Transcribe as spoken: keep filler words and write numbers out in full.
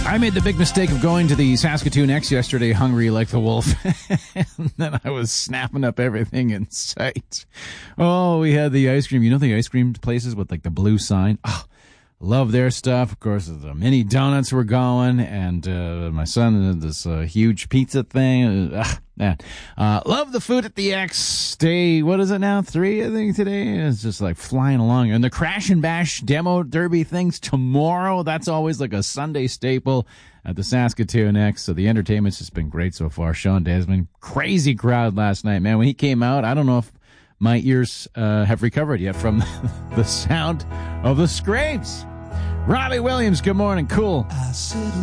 I made the big mistake of going to the Saskatoon X yesterday hungry like the wolf. And then I was snapping up everything in sight. Oh, we had the ice cream. You know the ice cream places with like the blue sign? Oh, love their stuff. Of course, the mini donuts were going. And uh, my son did this uh, huge pizza thing. Uh, man. Uh, love the food at the X. Day, what is it now? Three, I think, today. It's just like flying along. And the Crash and Bash demo derby things tomorrow. That's always like a Sunday staple at the Saskatoon X. So the entertainment's just been great so far. Sean Desmond, crazy crowd last night, man. When he came out, I don't know if my ears uh, have recovered yet from the sound of the scrapes. Robbie Williams, good morning. Cool.